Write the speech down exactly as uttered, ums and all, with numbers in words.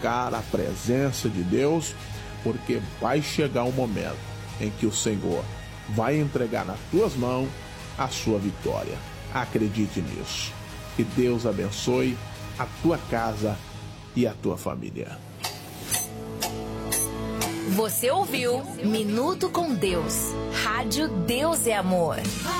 buscar a presença de Deus, porque vai chegar um momento em que o Senhor vai entregar nas tuas mãos a sua vitória. Acredite nisso. Que Deus abençoe a tua casa e a tua família. Você ouviu Minuto com Deus. Rádio Deus é Amor.